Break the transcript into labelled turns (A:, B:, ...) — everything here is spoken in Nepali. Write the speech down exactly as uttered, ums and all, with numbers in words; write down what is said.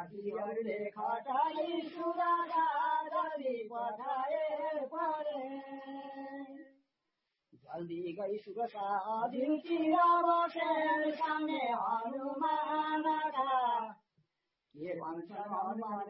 A: साथीहरूले खटाई सुरागा जल्दी पठाए परे जल्दी गई सुरसा दिनतिर बसेर सामने हनुमानका के भन्छन् हनुमान